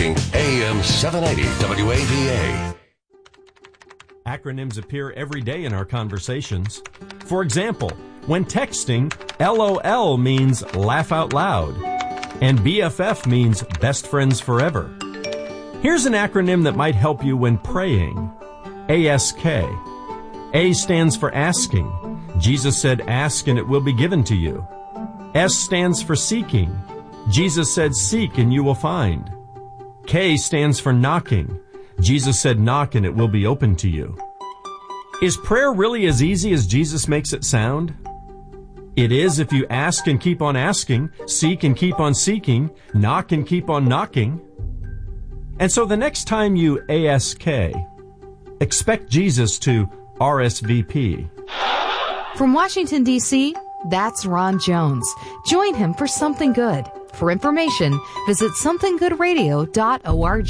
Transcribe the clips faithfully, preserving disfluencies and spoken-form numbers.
talking A M seven eighty W A V A. Acronyms appear every day in our conversations. For example, when texting, LOL means laugh out loud, and B F F means best friends forever. Here's an acronym that might help you when praying. A S K. A stands for asking. Jesus said, ask and it will be given to you. S stands for seeking. Jesus said, seek and you will find. K stands for knocking. Jesus said, knock and it will be open to you. Is prayer really as easy as Jesus makes it sound? It is if you ask and keep on asking, seek and keep on seeking, knock and keep on knocking. And so the next time you A S K, expect Jesus to R S V P. From Washington, D C, that's Ron Jones. Join him for Something Good. For information, visit something good radio dot org.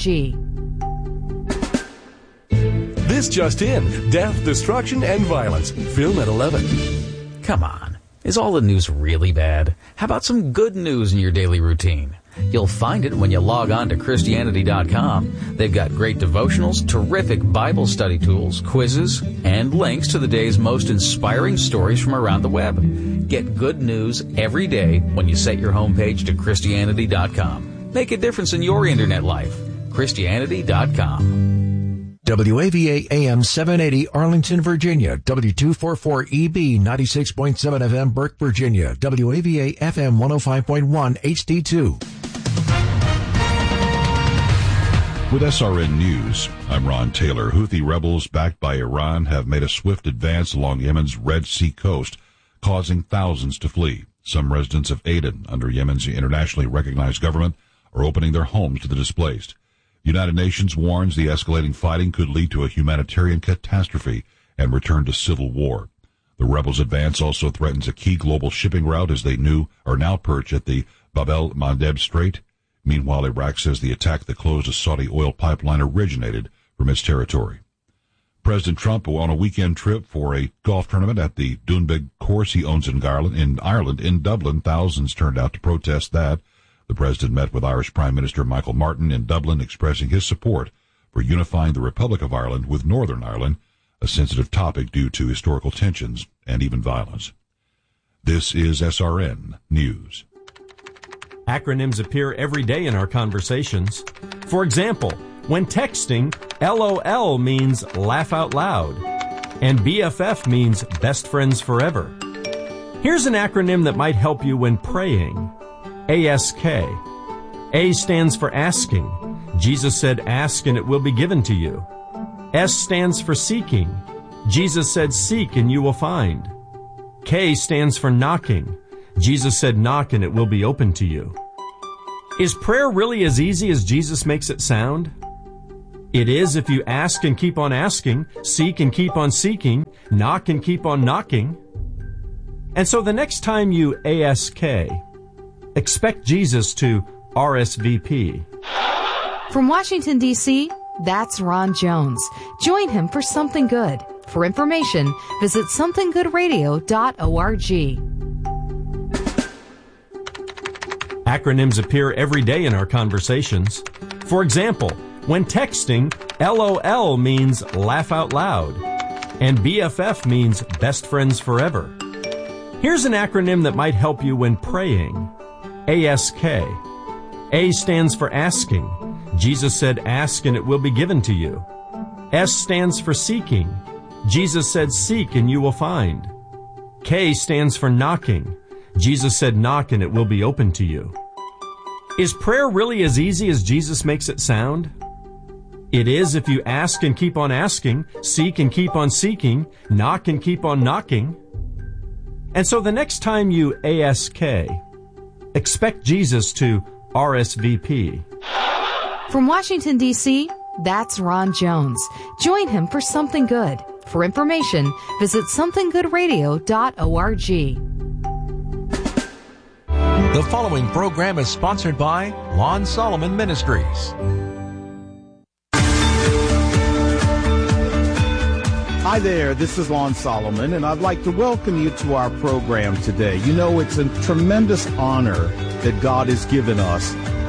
This just in. Death, destruction, and violence. Film at eleven. Come on. Is all the news really bad? How about some good news in your daily routine? You'll find it when you log on to Christianity dot com. They've got great devotionals, terrific Bible study tools, quizzes, and links to the day's most inspiring stories from around the web. Get good news every day when you set your homepage to Christianity dot com. Make a difference in your internet life. Christianity dot com. W A V A A M seven eighty Arlington, Virginia. W two forty-four E B ninety-six point seven F M Burke, Virginia. W A V A F M one oh five point one H D two. With S R N News, I'm Ron Taylor. Houthi rebels backed by Iran have made a swift advance along Yemen's Red Sea coast, causing thousands to flee. Some residents of Aden, under Yemen's internationally recognized government, are opening their homes to the displaced. The United Nations warns the escalating fighting could lead to a humanitarian catastrophe and return to civil war. The rebels' advance also threatens a key global shipping route as they new are now perched at the Bab el-Mandeb Strait. Meanwhile, Iraq says the attack that closed a Saudi oil pipeline originated from its territory. President Trump, on a weekend trip for a golf tournament at the Doonbeg course he owns in Ireland, in Ireland, in Dublin, thousands turned out to protest that. The president met with Irish Prime Minister Michael Martin in Dublin, expressing his support for unifying the Republic of Ireland with Northern Ireland, a sensitive topic due to historical tensions and even violence. This is S R N News. Acronyms appear every day in our conversations. For example, when texting, LOL means laugh out loud, and B F F means best friends forever. Here's an acronym that might help you when praying. A S K. A stands for asking. Jesus said, ask and it will be given to you. S stands for seeking. Jesus said, seek and you will find. K stands for knocking. Jesus said, knock and it will be open to you. Is prayer really as easy as Jesus makes it sound? It is if you ask and keep on asking, seek and keep on seeking, knock and keep on knocking. And so the next time you A S K, expect Jesus to R S V P. From Washington, D C, that's Ron Jones. Join him for Something Good. For information, visit something good radio dot org. Acronyms appear every day in our conversations. For example, when texting, LOL means laugh out loud, and B F F means best friends forever. Here's an acronym that might help you when praying. A S K. A stands for asking. Jesus said, ask and it will be given to you. S stands for seeking. Jesus said, seek and you will find. K stands for knocking. Jesus said, knock and it will be open to you. Is prayer really as easy as Jesus makes it sound? It is if you ask and keep on asking, seek and keep on seeking, knock and keep on knocking. And so the next time you A S K, expect Jesus to R S V P. From Washington, D C, that's Ron Jones. Join him for Something Good. For information, visit something good radio dot org. The following program is sponsored by Lon Solomon Ministries. Hi there, this is Lon Solomon, and I'd like to welcome you to our program today. You know, it's a tremendous honor that God has given us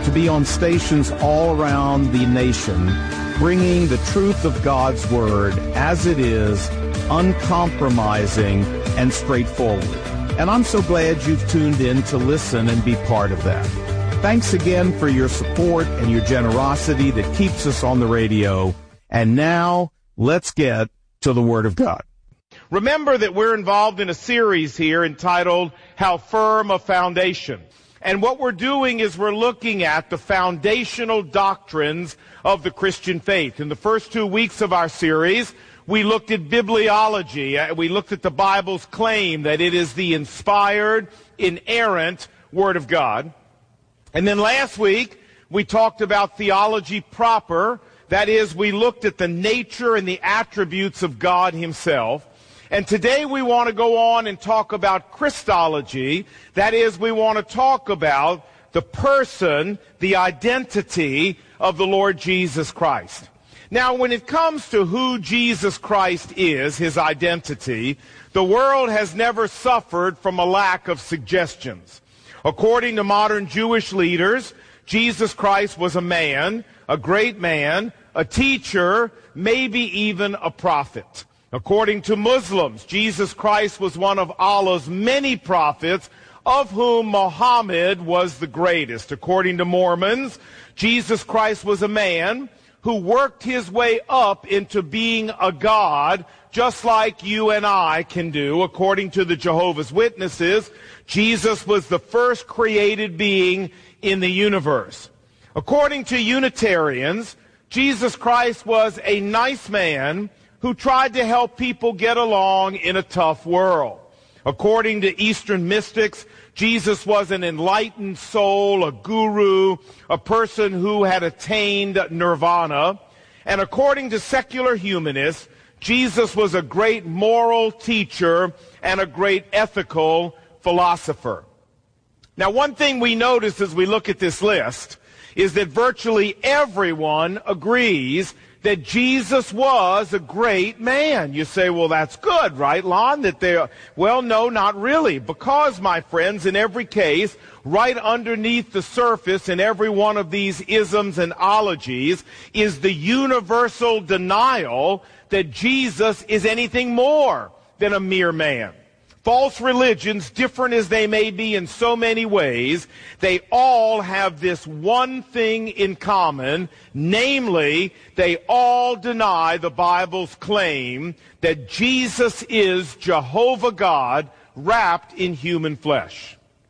to be on stations all around the nation, bringing the truth of God's Word as it is, uncompromising and straightforward. And I'm so glad you've tuned in to listen and be part of that. Thanks again for your support and your generosity that keeps us on the radio. And now, let's get to the Word of God. Remember that we're involved in a series here entitled How Firm a Foundation. And what we're doing is we're looking at the foundational doctrines of the Christian faith. In the first two weeks of our series, we looked at bibliology. We looked at the Bible's claim that it is the inspired, inerrant Word of God. And then last week, we talked about theology proper. That is, we looked at the nature and the attributes of God Himself. And today we want to go on and talk about Christology. That is, we want to talk about the person, the identity of the Lord Jesus Christ. Now, when it comes to who Jesus Christ is, His identity, the world has never suffered from a lack of suggestions. According to modern Jewish leaders, Jesus Christ was a man, a great man, a teacher, maybe even a prophet. According to Muslims, Jesus Christ was one of Allah's many prophets, of whom Muhammad was the greatest. According to Mormons, Jesus Christ was a man who worked his way up into being a God, just like you and I can do. According to the Jehovah's Witnesses, Jesus was the first created being in the universe. According to Unitarians, Jesus Christ was a nice man who tried to help people get along in a tough world. According to Eastern mystics, Jesus was an enlightened soul, a guru, a person who had attained nirvana. And according to secular humanists, Jesus was a great moral teacher and a great ethical philosopher. Now, one thing we notice as we look at this list is that virtually everyone agrees that Jesus was a great man. You say, well, that's good, right, Lon? That they, well, no, not really. Because, my friends, in every case, right underneath the surface in every one of these isms and ologies is the universal denial that Jesus is anything more than a mere man. False religions, different as they may be in so many ways, they all have this one thing in common, namely, they all deny the Bible's claim that Jesus is Jehovah God wrapped in human flesh.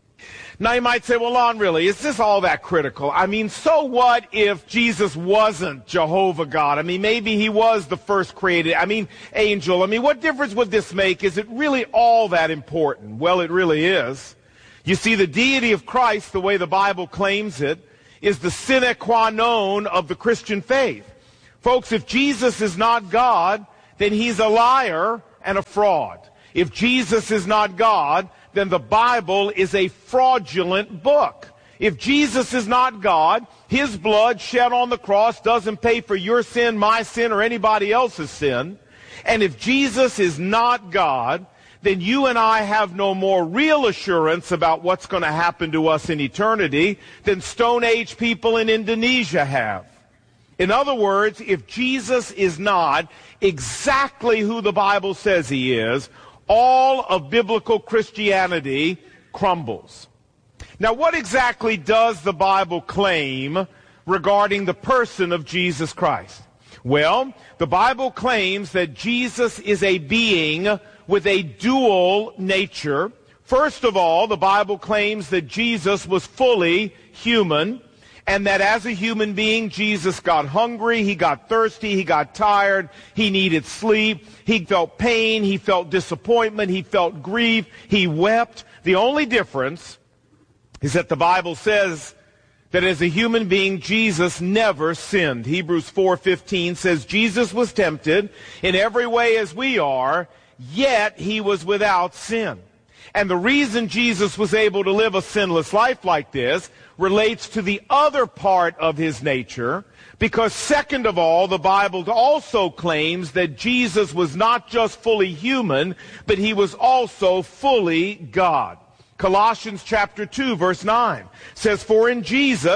Now you might say, well, Lon, really, is this all that critical? I mean, so what if Jesus wasn't Jehovah God? I mean, maybe he was the first created, I mean, angel. I mean, what difference would this make? Is it really all that important? Well, it really is. You see, the deity of Christ, the way the Bible claims it, is the sine qua non of the Christian faith. Folks, if Jesus is not God, then he's a liar and a fraud. If Jesus is not God, then the Bible is a fraudulent book. If Jesus is not God, his blood shed on the cross doesn't pay for your sin, my sin, or anybody else's sin. And if Jesus is not God, then you and I have no more real assurance about what's going to happen to us in eternity than Stone Age people in Indonesia have. In other words, if Jesus is not exactly who the Bible says he is, all of biblical Christianity crumbles. Now, what exactly does the Bible claim regarding the person of Jesus Christ? Well, the Bible claims that Jesus is a being with a dual nature. First of all, the Bible claims that Jesus was fully human, and that as a human being, Jesus got hungry, he got thirsty, he got tired, he needed sleep, he felt pain, he felt disappointment, he felt grief, he wept. The only difference is that the Bible says that as a human being, Jesus never sinned. Hebrews four fifteen says Jesus was tempted in every way as we are, yet he was without sin. And the reason Jesus was able to live a sinless life like this relates to the other part of his nature, because second of all, the Bible also claims that Jesus was not just fully human, but he was also fully God. Colossians chapter two verse nine says, "For in Jesus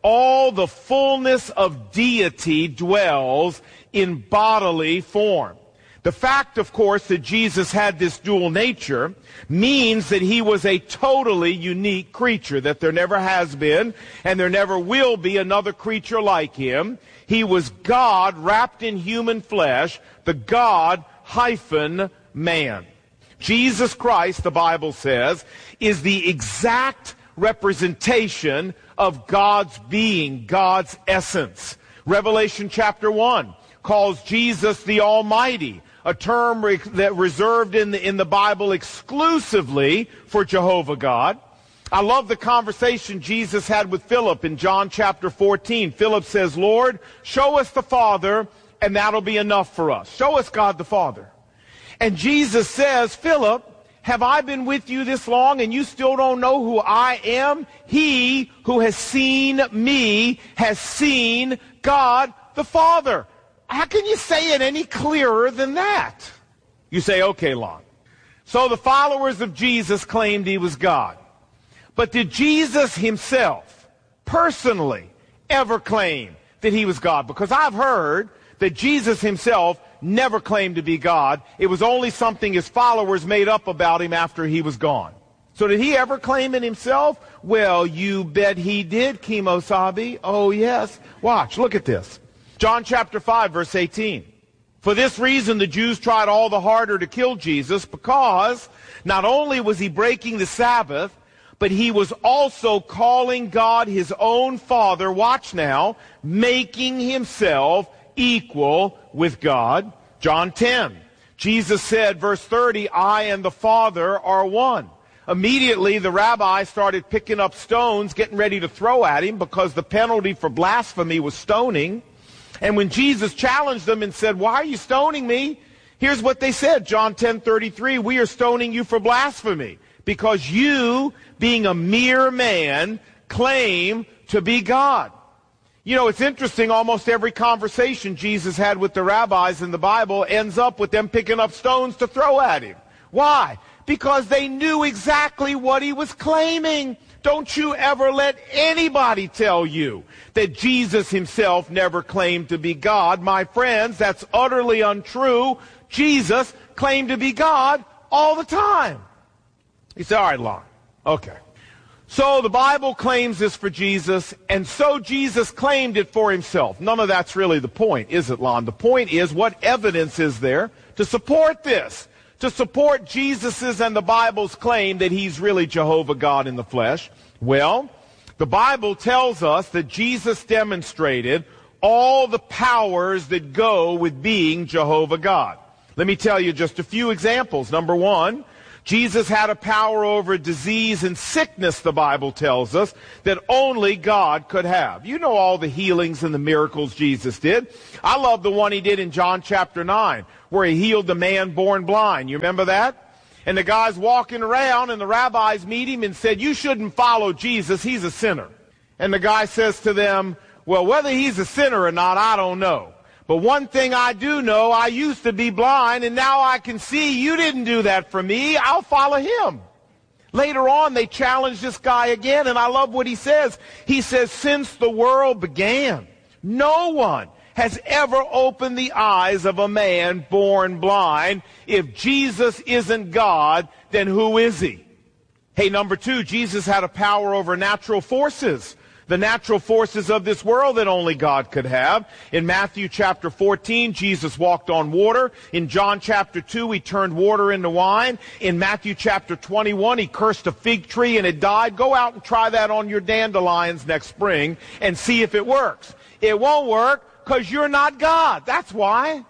all the fullness of deity dwells in bodily form. The fact, of course, that Jesus had this dual nature means that he was a totally unique creature, that there never has been and there never will be another creature like him. He was God wrapped in human flesh, the God hyphen man. Jesus Christ, the Bible says, is the exact representation of God's being, God's essence. Revelation chapter one calls Jesus the Almighty, a term re- that reserved in the, in the Bible exclusively for Jehovah God. I love the conversation Jesus had with Philip in John chapter fourteen. Philip says, Lord, show us the Father, and that'll be enough for us. Show us God the Father. And Jesus says, Philip, have I been with you this long and you still don't know who I am? He who has seen me has seen God the Father. How can you say it any clearer than that? You say, okay, Lon. So the followers of Jesus claimed he was God. But did Jesus himself personally ever claim that he was God? Because I've heard that Jesus himself never claimed to be God. It was only something his followers made up about him after he was gone. So did he ever claim it himself? Well, you bet he did, Kimosabe. Oh, yes. Watch, look at this. John chapter five, verse eighteen. For this reason, the Jews tried all the harder to kill Jesus, because not only was he breaking the Sabbath, but he was also calling God his own Father, watch now, making himself equal with God. John ten. Jesus said, verse thirty, I and the Father are one. Immediately, the rabbi started picking up stones, getting ready to throw at him, because the penalty for blasphemy was stoning. And when Jesus challenged them and said, why are you stoning me? Here's what they said, John ten thirty-three, we are stoning you for blasphemy, because you, being a mere man, claim to be God. You know, it's interesting, almost every conversation Jesus had with the rabbis in the Bible ends up with them picking up stones to throw at him. Why? Because they knew exactly what he was claiming. Don't you ever let anybody tell you that Jesus himself never claimed to be God. My friends, that's utterly untrue. Jesus claimed to be God all the time. You say, all right, Lon. Okay. So the Bible claims this for Jesus, and so Jesus claimed it for himself. None of that's really the point, is it, Lon? The point is, what evidence is there to support this? To support Jesus's and the Bible's claim that he's really Jehovah God in the flesh? Well, the Bible tells us that Jesus demonstrated all the powers that go with being Jehovah God. Let me tell you just a few examples. Number one, Jesus had a power over disease and sickness, the Bible tells us, that only God could have. You know all the healings and the miracles Jesus did. I love the one he did in John chapter nine, where he healed the man born blind. You remember that? And the guy's walking around, and the rabbis meet him and said, you shouldn't follow Jesus, he's a sinner. And the guy says to them, well, whether he's a sinner or not, I don't know. But one thing I do know, I used to be blind, and now I can see. You didn't do that for me. I'll follow him. Later on, they challenge this guy again, and I love what he says. He says, since the world began, no one has ever opened the eyes of a man born blind. If Jesus isn't God, then who is he? Hey, number two, Jesus had a power over natural forces. The natural forces of this world that only God could have. In Matthew chapter fourteen, Jesus walked on water. In John chapter two, he turned water into wine. In Matthew chapter twenty-one, he cursed a fig tree and it died. Go out and try that on your dandelions next spring and see if it works. It won't work because you're not God. That's why.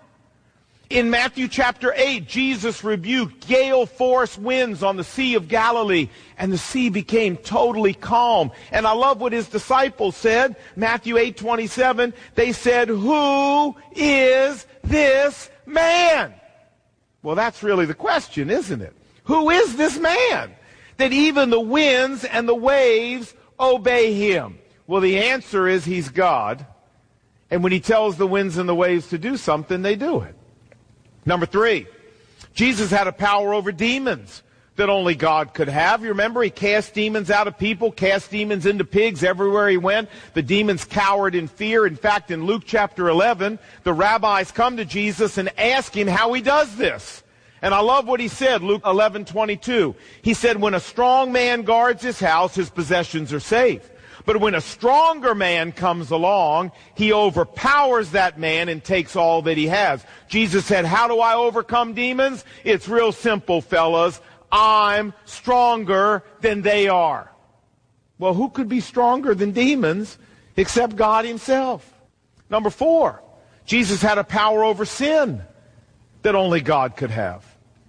In Matthew chapter eight, Jesus rebuked gale force winds on the Sea of Galilee, and the sea became totally calm. And I love what his disciples said. Matthew eight twenty-seven, they said, who is this man? Well, that's really the question, isn't it? Who is this man that even the winds and the waves obey him? Well, the answer is he's God. And when he tells the winds and the waves to do something, they do it. Number three, Jesus had a power over demons. The that only God could have. You remember he cast demons out of people, cast demons into pigs everywhere he went. The demons cowered in fear. In fact, in Luke chapter eleven, the rabbis come to Jesus and ask him how he does this. And I love what he said, Luke eleven twenty-two. He said, when a strong man guards his house, his possessions are safe. But when a stronger man comes along, he overpowers that man and takes all that he has. Jesus said, how do I overcome demons? It's real simple, fellas. I'm stronger than they are. Well, who could be stronger than demons except God himself? Number four, Jesus had a power over sin that only God could have.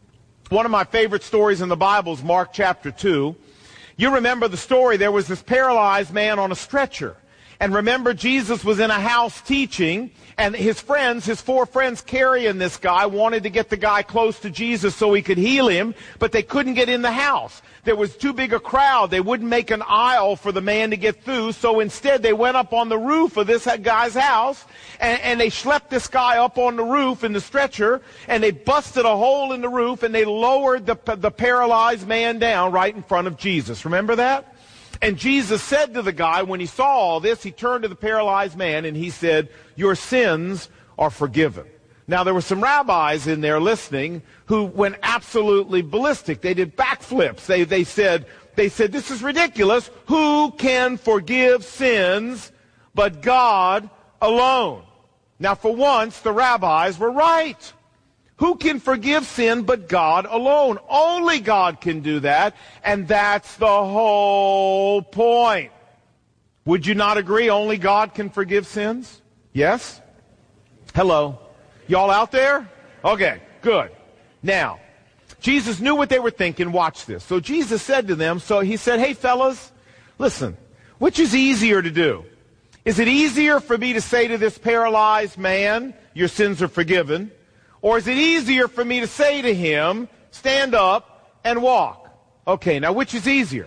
One of my favorite stories in the Bible is Mark chapter two. You remember the story. There was this paralyzed man on a stretcher. And remember, Jesus was in a house teaching, and his friends, his four friends carrying this guy, wanted to get the guy close to Jesus so he could heal him, but they couldn't get in the house. There was too big a crowd. They wouldn't make an aisle for the man to get through, so instead they went up on the roof of this guy's house, and, and they schlepped this guy up on the roof in the stretcher, and they busted a hole in the roof, and they lowered the, the paralyzed man down right in front of Jesus. Remember that? And Jesus said to the guy, when he saw all this, he turned to the paralyzed man and he said, your sins are forgiven. Now, there were some rabbis in there listening who went absolutely ballistic. They did backflips. They, they said, they said, this is ridiculous. Who can forgive sins but God alone? Now, for once, the rabbis were right. Who can forgive sin but God alone? Only God can do that, and that's the whole point. Would you not agree only God can forgive sins? Yes? Hello? Y'all out there? Okay, good. Now, Jesus knew what they were thinking. Watch this. So Jesus said to them, so he said, hey fellas, listen, which is easier to do? Is it easier for me to say to this paralyzed man, your sins are forgiven? Or is it easier for me to say to him, stand up and walk? Okay, now which is easier?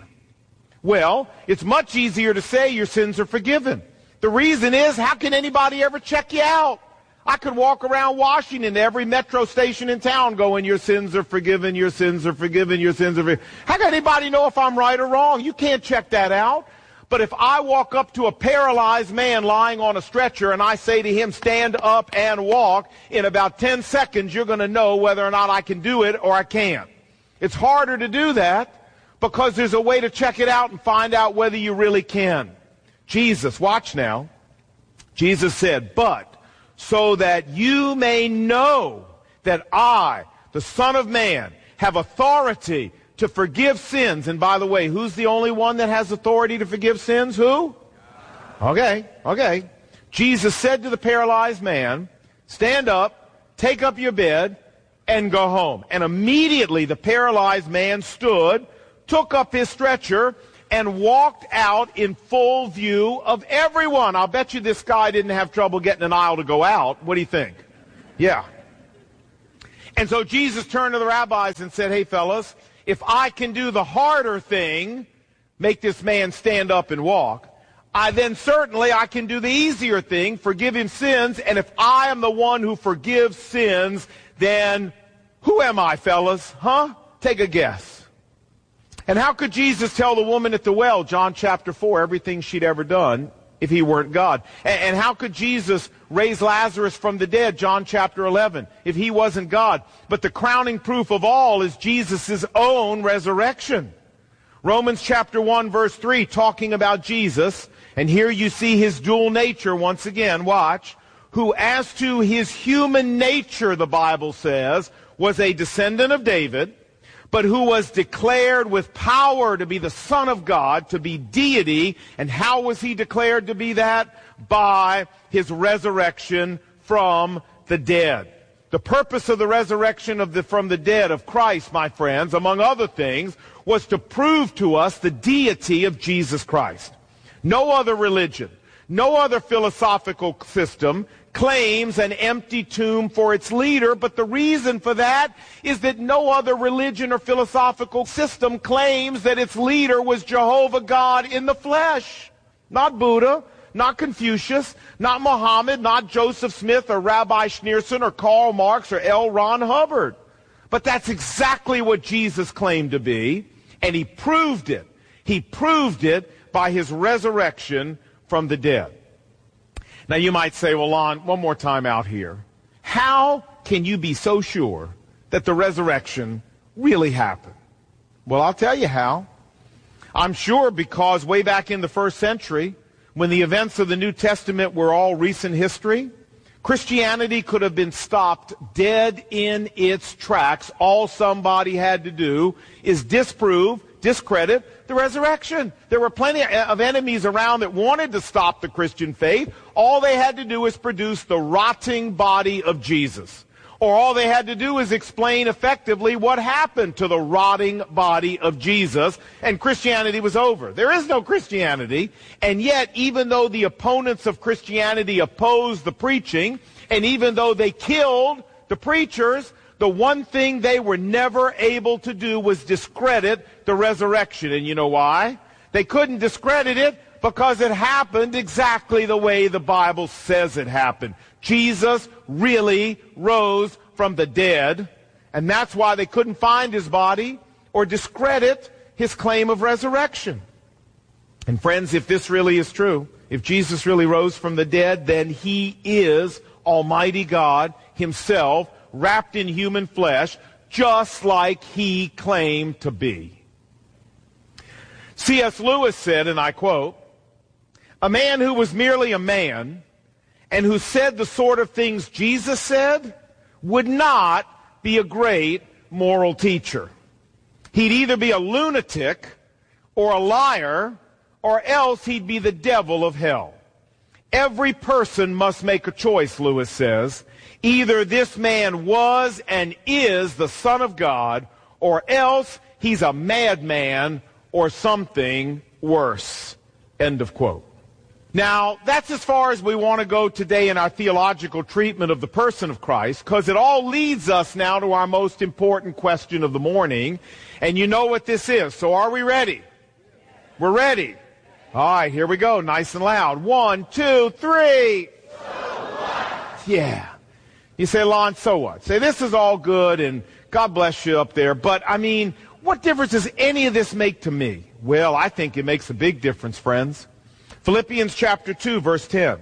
Well, it's much easier to say your sins are forgiven. The reason is, how can anybody ever check you out? I could walk around Washington, every metro station in town going, your sins are forgiven, your sins are forgiven, your sins are forgiven. How can anybody know if I'm right or wrong? You can't check that out. But if I walk up to a paralyzed man lying on a stretcher and I say to him, stand up and walk, in about ten seconds you're going to know whether or not I can do it or I can't. It's harder to do that because there's a way to check it out and find out whether you really can. Jesus, watch now. Jesus said, but so that you may know that I, the Son of Man, have authority to forgive sins. And by the way, who's the only one that has authority to forgive sins? Who? Okay, okay. Jesus said to the paralyzed man, stand up, take up your bed, and go home. And immediately the paralyzed man stood, took up his stretcher, and walked out in full view of everyone. I'll bet you this guy didn't have trouble getting an aisle to go out. What do you think? Yeah. And so Jesus turned to the rabbis and said, hey fellas, if I can do the harder thing, make this man stand up and walk, I then certainly I can do the easier thing, forgive him sins. And if I am the one who forgives sins, then who am I, fellas? Huh? Take a guess. And how could Jesus tell the woman at the well, John chapter four, everything she'd ever done if he weren't God? And, and how could Jesus raise Lazarus from the dead, John chapter eleven, if he wasn't God? But the crowning proof of all is Jesus' own resurrection. Romans chapter one, verse three, talking about Jesus, and here you see his dual nature once again, watch, who as to his human nature, the Bible says, was a descendant of David, but who was declared with power to be the Son of God, to be deity. And how was he declared to be that? By his resurrection from the dead. The purpose of the resurrection of the, from the dead of Christ, my friends, among other things, was to prove to us the deity of Jesus Christ. No other religion, no other philosophical system claims an empty tomb for its leader, but the reason for that is that no other religion or philosophical system claims that its leader was Jehovah God in the flesh. Not Buddha, not Confucius, not Muhammad, not Joseph Smith or Rabbi Schneerson or Karl Marx or L. Ron Hubbard. But that's exactly what Jesus claimed to be, and he proved it. He proved it by his resurrection from the dead. Now you might say, well, Lon, one more time out here. How can you be so sure that the resurrection really happened? Well, I'll tell you how. I'm sure because way back in the first century, when the events of the New Testament were all recent history, Christianity could have been stopped dead in its tracks. All somebody had to do is disprove, discredit the resurrection. There were plenty of enemies around that wanted to stop the Christian faith. All they had to do was produce the rotting body of Jesus. Or all they had to do is explain effectively what happened to the rotting body of Jesus, and Christianity was over. There is no Christianity, and yet even though the opponents of Christianity opposed the preaching, and even though they killed the preachers, the one thing they were never able to do was discredit the resurrection. And you know why? They couldn't discredit it because it happened exactly the way the Bible says it happened. Jesus really rose from the dead, and that's why they couldn't find his body or discredit his claim of resurrection. And friends, if this really is true, if Jesus really rose from the dead, then he is Almighty God himself, wrapped in human flesh, just like he claimed to be. C S Lewis said, and I quote, "A man who was merely a man and who said the sort of things Jesus said would not be a great moral teacher. He'd either be a lunatic or a liar, or else he'd be the devil of hell. Every person must make a choice," Lewis says. "Either this man was and is the Son of God, or else he's a madman or something worse." End of quote. Now, that's as far as we want to go today in our theological treatment of the person of Christ, because it all leads us now to our most important question of the morning, and you know what this is. So are we ready? We're ready. All right, here we go, nice and loud. One, two, three. So what? Yeah. You say, Lon, so what? Say, this is all good, and God bless you up there, but, I mean, what difference does any of this make to me? Well, I think it makes a big difference, friends. Philippians chapter two, verse ten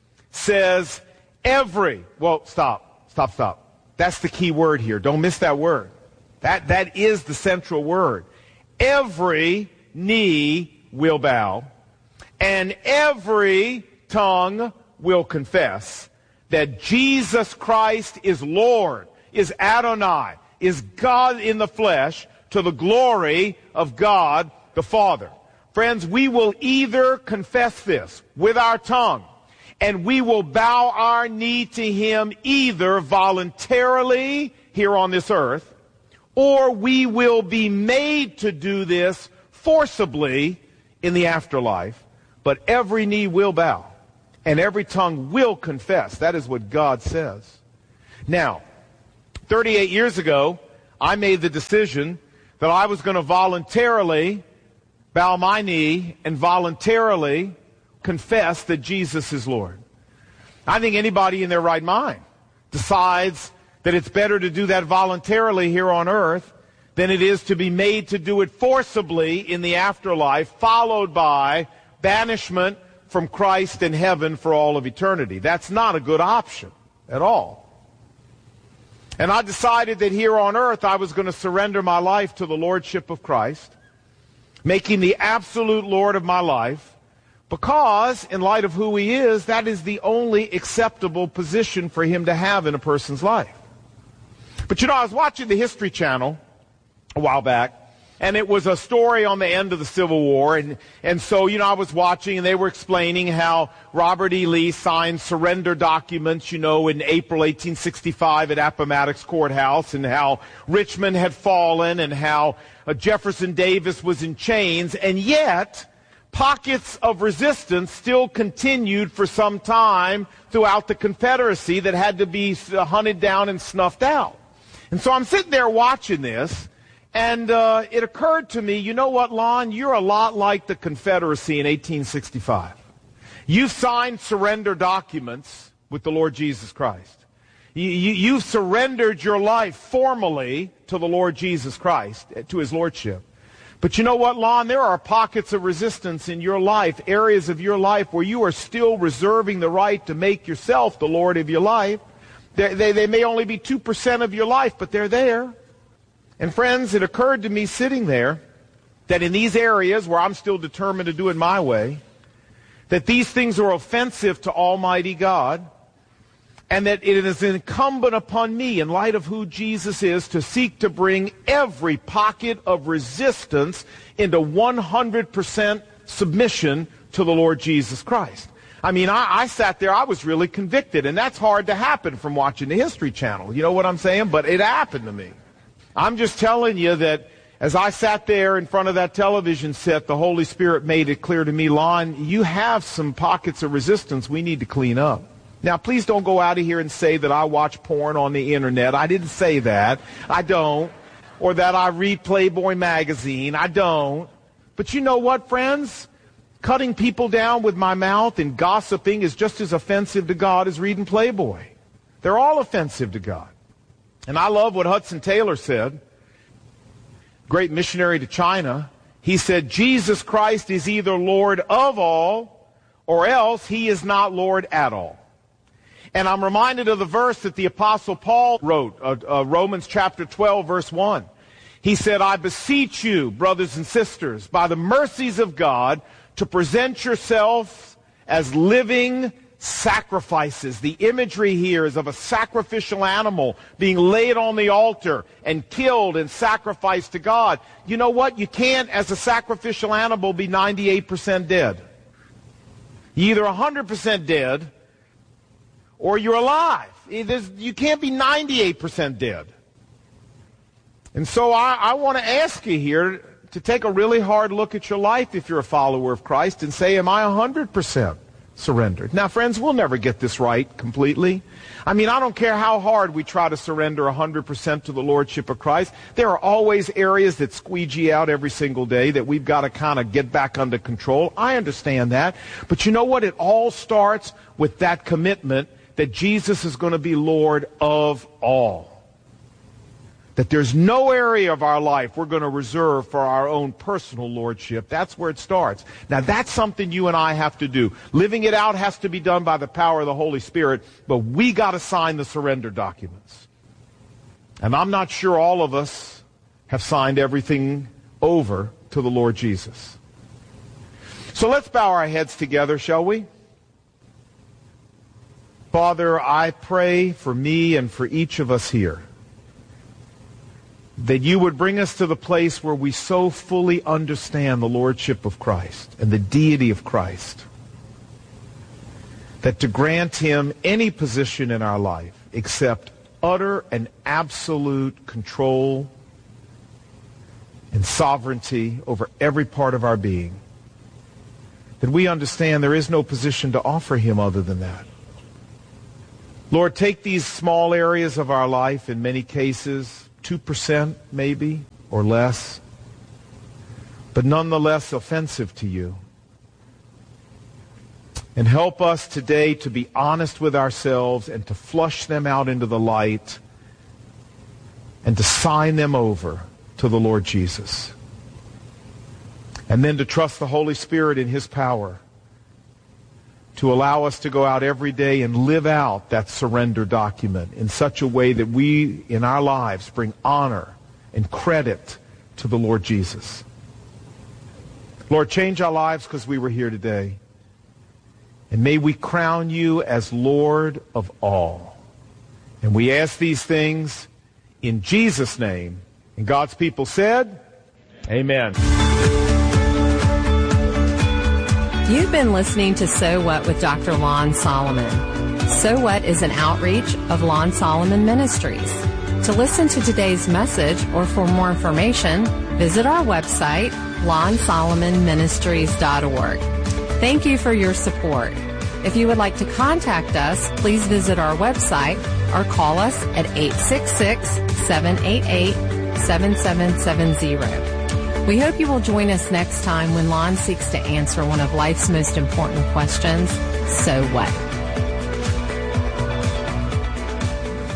says, every, well, stop, stop, stop. That's the key word here. Don't miss that word. That, that is the central word. Every knee will bow, and every tongue will confess that Jesus Christ is Lord, is Adonai, is God in the flesh, to the glory of God the Father. Friends, we will either confess this with our tongue, and we will bow our knee to him either voluntarily here on this earth, or we will be made to do this forcibly in the afterlife. But every knee will bow, and every tongue will confess. That is what God says. Now, thirty-eight years ago, I made the decision that I was going to voluntarily bow my knee and voluntarily confess that Jesus is Lord. I think anybody in their right mind decides that it's better to do that voluntarily here on earth than it is to be made to do it forcibly in the afterlife, followed by banishment from Christ in heaven for all of eternity. That's not a good option at all. And I decided that here on earth I was going to surrender my life to the Lordship of Christ, making the absolute Lord of my life, because, in light of who he is, that is the only acceptable position for him to have in a person's life. But you know, I was watching the History Channel a while back, and it was a story on the end of the Civil War, and, and so, you know, I was watching, and they were explaining how Robert E. Lee signed surrender documents, you know, in April eighteen sixty-five at Appomattox Courthouse, and how Richmond had fallen, and how uh, Jefferson Davis was in chains, and yet pockets of resistance still continued for some time throughout the Confederacy that had to be hunted down and snuffed out. And so I'm sitting there watching this, and uh, it occurred to me, you know what, Lon? You're a lot like the Confederacy in eighteen sixty-five. You signed surrender documents with the Lord Jesus Christ. You, you, you've surrendered your life formally to the Lord Jesus Christ, to his lordship. But you know what, Lon? There are pockets of resistance in your life, areas of your life where you are still reserving the right to make yourself the Lord of your life. They, they, they may only be two percent of your life, but they're there. And friends, it occurred to me sitting there that in these areas where I'm still determined to do it my way, that these things are offensive to Almighty God, and that it is incumbent upon me, in light of who Jesus is, to seek to bring every pocket of resistance into one hundred percent submission to the Lord Jesus Christ. I mean, I, I sat there, I was really convicted, and that's hard to happen from watching the History Channel. You know what I'm saying? But it happened to me. I'm just telling you that as I sat there in front of that television set, the Holy Spirit made it clear to me, Lon, you have some pockets of resistance we need to clean up. Now, please don't go out of here and say that I watch porn on the internet. I didn't say that. I don't. Or that I read Playboy magazine. I don't. But you know what, friends? Cutting people down with my mouth and gossiping is just as offensive to God as reading Playboy. They're all offensive to God. And I love what Hudson Taylor said, great missionary to China. He said, Jesus Christ is either Lord of all, or else he is not Lord at all. And I'm reminded of the verse that the Apostle Paul wrote, uh, uh, Romans chapter twelve, verse one. He said, I beseech you, brothers and sisters, by the mercies of God, to present yourselves as living sacrifices. The imagery here is of a sacrificial animal being laid on the altar and killed and sacrificed to God. You know what? You can't, as a sacrificial animal, be ninety-eight percent dead. You're either one hundred percent dead, or you're alive. You can't be ninety-eight percent dead. And so I, I want to ask you here to take a really hard look at your life if you're a follower of Christ and say, am I one hundred percent surrendered? Now, friends, we'll never get this right completely. I mean, I don't care how hard we try to surrender one hundred percent to the Lordship of Christ. There are always areas that squeegee out every single day that we've got to kind of get back under control. I understand that. But you know what? It all starts with that commitment that Jesus is going to be Lord of all. That there's no area of our life we're going to reserve for our own personal lordship. That's where it starts. Now, that's something you and I have to do. Living it out has to be done by the power of the Holy Spirit, but we got to sign the surrender documents. And I'm not sure all of us have signed everything over to the Lord Jesus. So let's bow our heads together, shall we? Father, I pray for me and for each of us here that you would bring us to the place where we so fully understand the Lordship of Christ and the deity of Christ, that to grant him any position in our life except utter and absolute control and sovereignty over every part of our being, that we understand there is no position to offer him other than that. Lord, take these small areas of our life, in many cases, two percent maybe, or less, but nonetheless offensive to you. And help us today to be honest with ourselves and to flush them out into the light and to sign them over to the Lord Jesus. And then to trust the Holy Spirit in his power to allow us to go out every day and live out that surrender document in such a way that we, in our lives, bring honor and credit to the Lord Jesus. Lord, change our lives because we were here today. And may we crown you as Lord of all. And we ask these things in Jesus' name. And God's people said, amen. You've been listening to So What with Doctor Lon Solomon. So What is an outreach of Lon Solomon Ministries. To listen to today's message or for more information, visit our website, lon solomon ministries dot org. Thank you for your support. If you would like to contact us, please visit our website or call us at eight six six, seven eight eight, seven seven seven zero. We hope you will join us next time when Lon seeks to answer one of life's most important questions, so what?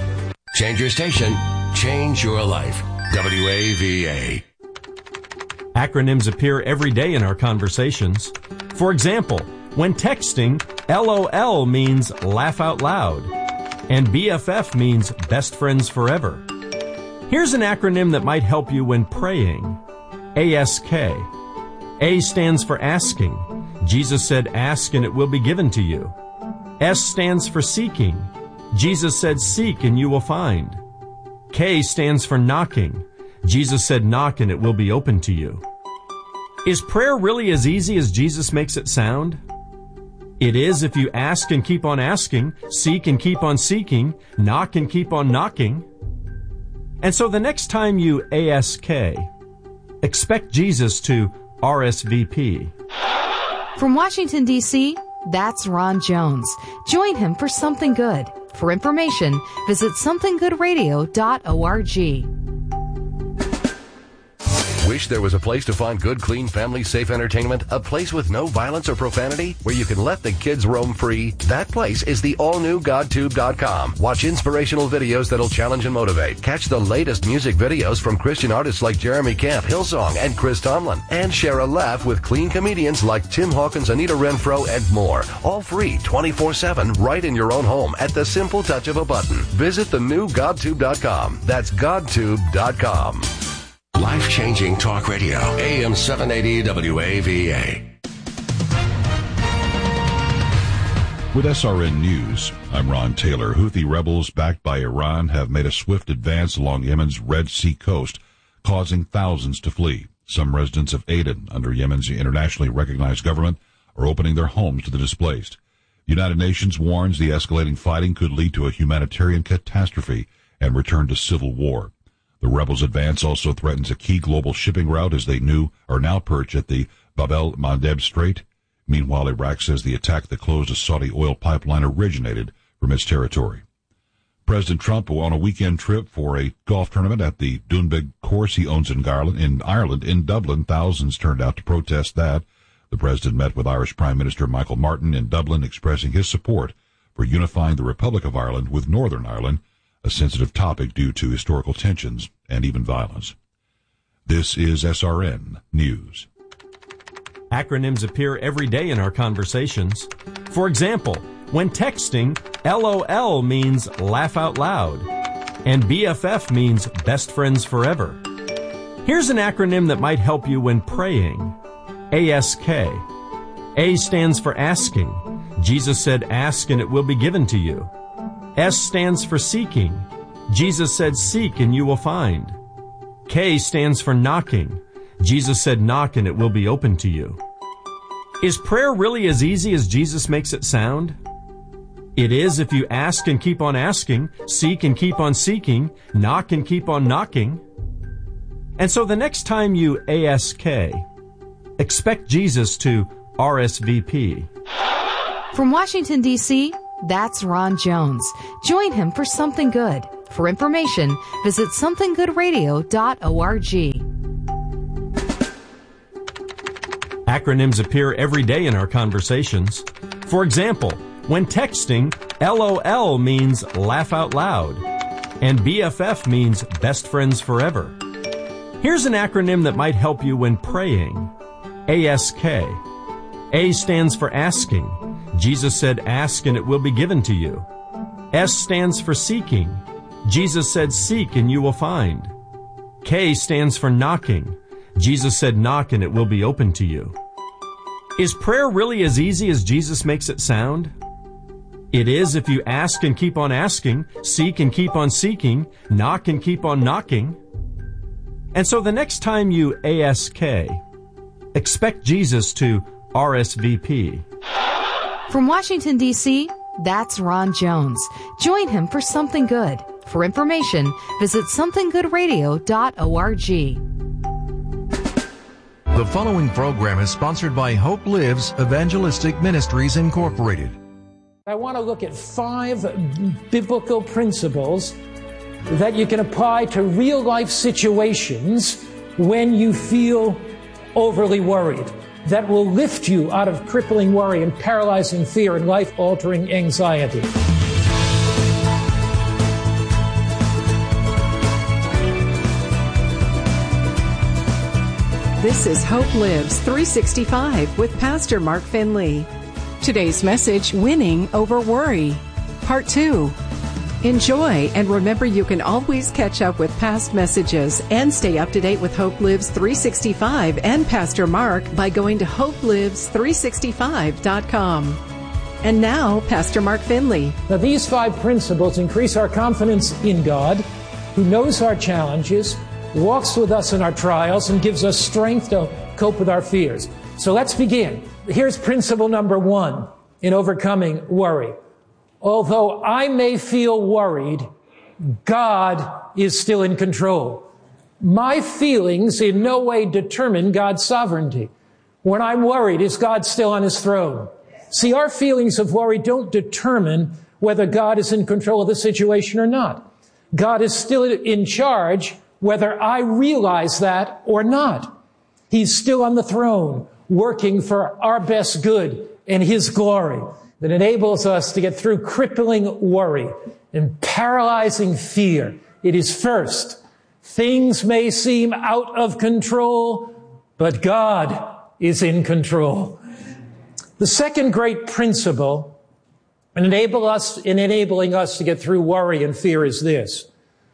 Change your station, change your life. W A V A. Acronyms appear every day in our conversations. For example, when texting, LOL means laugh out loud, and B F F means best friends forever. Here's an acronym that might help you when praying. A S K. A stands for asking. Jesus said, ask and it will be given to you. S stands for seeking. Jesus said, seek and you will find. K stands for knocking. Jesus said, knock and it will be open to you. Is prayer really as easy as Jesus makes it sound? It is if you ask and keep on asking, seek and keep on seeking, knock and keep on knocking. And so the next time you A S K, expect Jesus to R S V P. From Washington, D C, that's Ron Jones. Join him for Something Good. For information, visit something good radio dot org. Wish there was a place to find good, clean, family-safe entertainment? A place with no violence or profanity? Where you can let the kids roam free? That place is the all-new God Tube dot com. Watch inspirational videos that'll challenge and motivate. Catch the latest music videos from Christian artists like Jeremy Camp, Hillsong, and Chris Tomlin. And share a laugh with clean comedians like Tim Hawkins, Anita Renfro, and more. All free twenty-four seven right in your own home at the simple touch of a button. Visit the new God Tube dot com. That's God Tube dot com. Life-changing talk radio. A M seven eighty W A V A. With S R N News, I'm Ron Taylor. Houthi rebels backed by Iran have made a swift advance along Yemen's Red Sea coast, causing thousands to flee. Some residents of Aden, under Yemen's internationally recognized government, are opening their homes to the displaced. The United Nations warns the escalating fighting could lead to a humanitarian catastrophe and return to civil war. The rebels' advance also threatens a key global shipping route as they knew are now perched at the Bab el-Mandeb Strait. Meanwhile, Iraq says the attack that closed a Saudi oil pipeline originated from its territory. President Trump, on a weekend trip for a golf tournament at the Doonbeg course he owns in Ireland, in Ireland, in Dublin, thousands turned out to protest that. The president met with Irish Prime Minister Michael Martin in Dublin, expressing his support for unifying the Republic of Ireland with Northern Ireland, a sensitive topic due to historical tensions and even violence. This is S R N News. Acronyms appear every day in our conversations. For example, when texting, LOL means laugh out loud, and B F F means best friends forever. Here's an acronym that might help you when praying. A S K. A stands for asking. Jesus said, ask and it will be given to you. S stands for seeking. Jesus said, seek and you will find. K stands for knocking. Jesus said, knock and it will be open to you. Is prayer really as easy as Jesus makes it sound? It is if you ask and keep on asking, seek and keep on seeking, knock and keep on knocking. And so the next time you A S K, expect Jesus to R S V P. From Washington, D C, that's Ron Jones. Join him for Something Good. For information, visit something good radio dot org. Acronyms appear every day in our conversations. For example, when texting, LOL means laugh out loud, and B F F means best friends forever. Here's an acronym that might help you when praying. A S K. A stands for asking. Jesus said, ask and it will be given to you. S stands for seeking. Jesus said, seek and you will find. K stands for knocking. Jesus said, knock and it will be open to you. Is prayer really as easy as Jesus makes it sound? It is if you ask and keep on asking, seek and keep on seeking, knock and keep on knocking. And so the next time you A S K, expect Jesus to R S V P. From Washington, D C, that's Ron Jones. Join him for Something Good. For information, visit something good radio dot org. The following program is sponsored by Hope Lives Evangelistic Ministries, Incorporated. I want to look at five biblical principles that you can apply to real-life situations when you feel overly worried, that will lift you out of crippling worry and paralyzing fear and life-altering anxiety. This is Hope Lives three sixty-five with Pastor Mark Finley. Today's message, Winning Over Worry, Part two. Enjoy, and remember you can always catch up with past messages and stay up to date with Hope Lives three sixty-five and Pastor Mark by going to hope lives three sixty-five dot com. And now, Pastor Mark Finley. Now, these five principles increase our confidence in God, who knows our challenges, walks with us in our trials, and gives us strength to cope with our fears. So let's begin. Here's principle number one in overcoming worry. Although I may feel worried, God is still in control. My feelings in no way determine God's sovereignty. When I'm worried, is God still on his throne? See, our feelings of worry don't determine whether God is in control of the situation or not. God is still in charge, whether I realize that or not. He's still on the throne, working for our best good and his glory. That enables us to get through crippling worry and paralyzing fear. It is first, things may seem out of control, but God is in control. The second great principle in, enable us, in enabling us to get through worry and fear is this.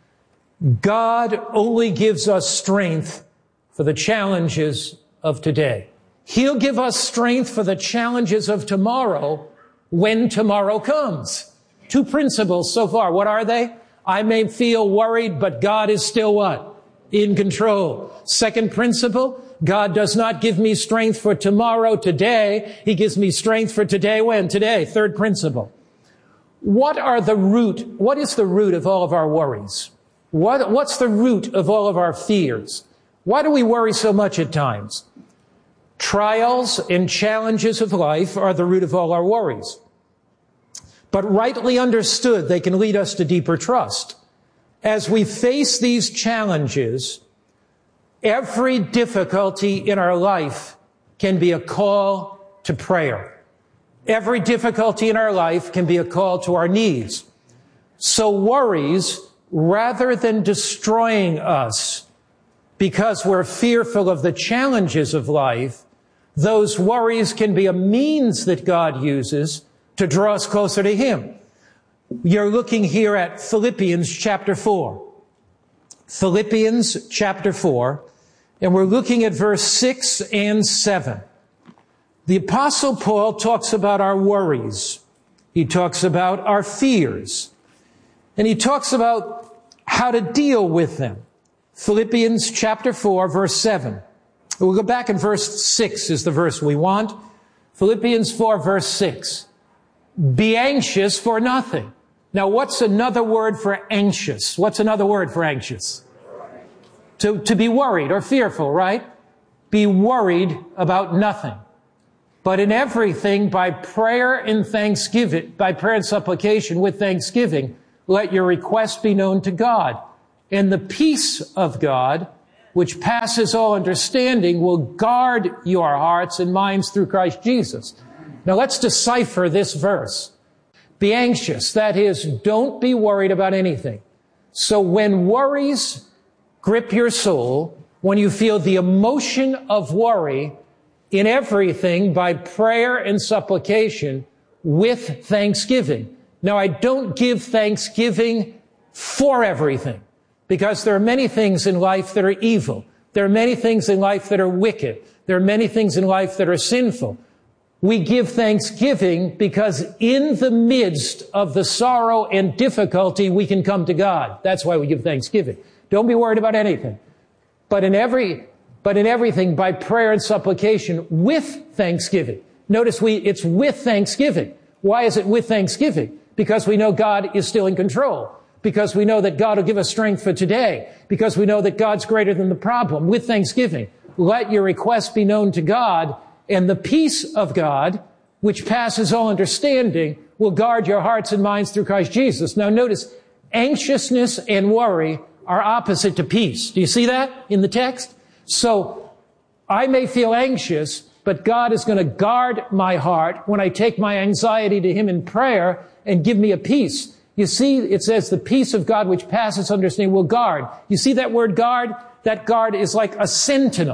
God only gives us strength for the challenges of today. He'll give us strength for the challenges of tomorrow when tomorrow comes. Two principles so far. What are they? I may feel worried, but God is still what? In control. Second principle, God does not give me strength for tomorrow, today. He gives me strength for today, when? Today. Third principle. What are the root, what is the root of all of our worries? What, what's the root of all of our fears? Why do we worry so much at times? Trials and challenges of life are the root of all our worries. But rightly understood, they can lead us to deeper trust. As we face these challenges, every difficulty in our life can be a call to prayer. Every difficulty in our life can be a call to our knees. So worries, rather than destroying us because we're fearful of the challenges of life, those worries can be a means that God uses to draw us closer to him. You're looking here at Philippians chapter four. Philippians chapter four, and we're looking at verse six and seven. The Apostle Paul talks about our worries. He talks about our fears. And he talks about how to deal with them. Philippians chapter four, verse seven. We'll go back in verse six is the verse we want. Philippians four, verse six. Be anxious for nothing. Now, what's another word for anxious? What's another word for anxious? To, to be worried or fearful, right? Be worried about nothing. But in everything, by prayer and thanksgiving, by prayer and supplication with thanksgiving, let your request be known to God. And the peace of God, which passes all understanding, will guard your hearts and minds through Christ Jesus. Now let's decipher this verse. Be anxious. That is, don't be worried about anything. So when worries grip your soul, when you feel the emotion of worry, in everything, by prayer and supplication with thanksgiving. Now, I don't give thanksgiving for everything, because there are many things in life that are evil. There are many things in life that are wicked. There are many things in life that are sinful. We give thanksgiving because in the midst of the sorrow and difficulty, we can come to God. That's why we give thanksgiving. Don't be worried about anything. But in every, but in everything, by prayer and supplication with thanksgiving. Notice we, it's with thanksgiving. Why is it with thanksgiving? Because we know God is still in control. Because we know that God will give us strength for today. Because we know that God's greater than the problem. With thanksgiving, let your request be known to God, and the peace of God, which passes all understanding, will guard your hearts and minds through Christ Jesus. Now notice, anxiousness and worry are opposite to peace. Do you see that in the text? So, I may feel anxious, but God is going to guard my heart when I take my anxiety to him in prayer and give me a peace. You see, it says the peace of God which passes understanding will guard. You see that word guard? That guard is like a sentinel.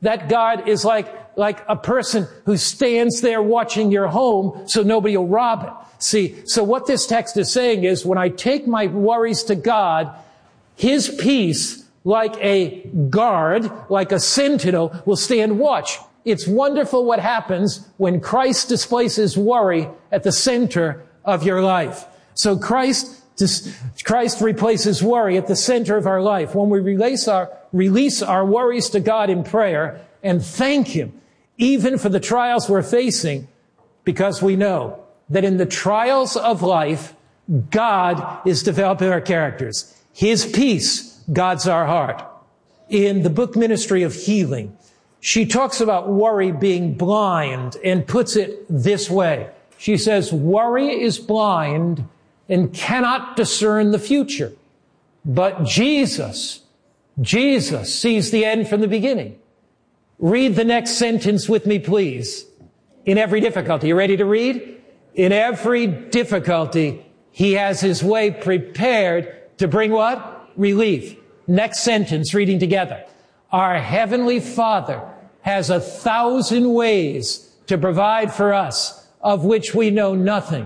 That guard is like, like a person who stands there watching your home so nobody will rob it. See, so what this text is saying is when I take my worries to God, His peace, like a guard, like a sentinel, will stand watch. It's wonderful what happens when Christ displaces worry at the center of your life. So Christ, Christ replaces worry at the center of our life. When we release our, release our worries to God in prayer and thank Him, even for the trials we're facing, because we know that in the trials of life, God is developing our characters. His peace guards our heart. In the book Ministry of Healing, she talks about worry being blind and puts it this way. She says, worry is blind and cannot discern the future. But Jesus, Jesus sees the end from the beginning. Read the next sentence with me, please. In every difficulty. You ready to read? In every difficulty, He has His way prepared to bring what? Relief. Next sentence, reading together. Our Heavenly Father has a thousand ways to provide for us, of which we know nothing.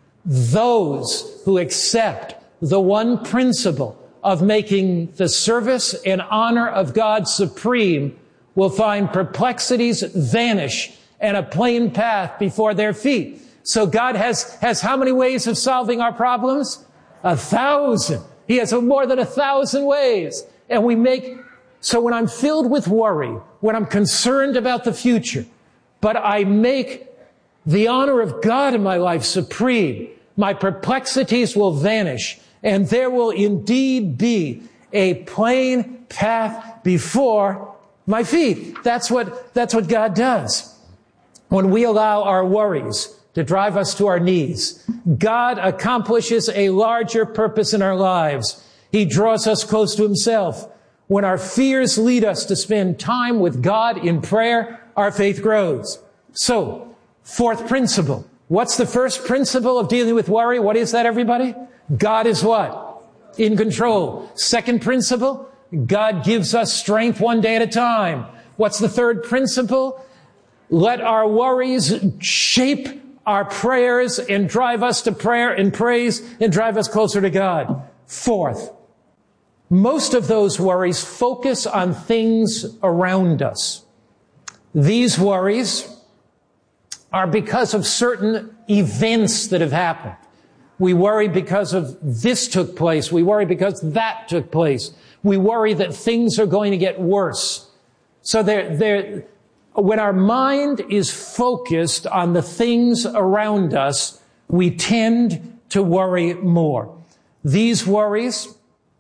Those who accept the one principle of making the service and honor of God supreme will find perplexities vanish and a plain path before their feet. So God has, has how many ways of solving our problems? A thousand. He has more than a thousand ways. And we make, so when I'm filled with worry, when I'm concerned about the future, but I make the honor of God in my life supreme, my perplexities will vanish, and there will indeed be a plain path before my feet. That's what, that's what God does. When we allow our worries to drive us to our knees, God accomplishes a larger purpose in our lives. He draws us close to Himself. When our fears lead us to spend time with God in prayer, our faith grows. So, fourth principle. What's the first principle of dealing with worry? What is that, everybody? God is what? In control. Second principle, God gives us strength one day at a time. What's the third principle? Let our worries shape our prayers and drive us to prayer and praise and drive us closer to God. Fourth, most of those worries focus on things around us. These worries are because of certain events that have happened. We worry because of this took place. We worry because that took place. We worry that things are going to get worse. So they're, they're, when our mind is focused on the things around us, we tend to worry more. These worries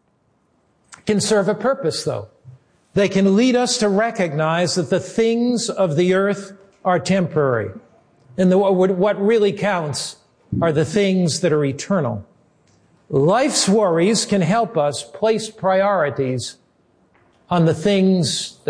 can serve a purpose, though. They can lead us to recognize that the things of the earth are temporary. And the, what really counts are the things that are eternal. Life's worries can help us place priorities on the things that